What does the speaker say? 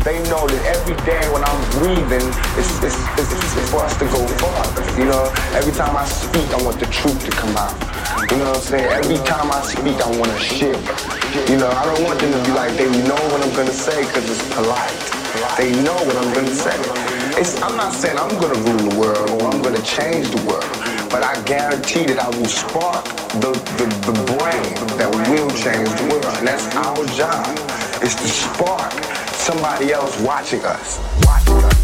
they know that every day when I'm breathing, it's for us to go farther. You know, every time I speak, I want the truth to come out. You know what I'm saying? Every time I speak, I want to shift. You know, I don't want them to be like, they know what I'm gonna say because it's polite. They know what I'm gonna say. I'm not saying I'm gonna rule the world or I'm gonna change the world, but I guarantee that I will spark the brain that will change the world. And that's our job, is to spark somebody else watching us.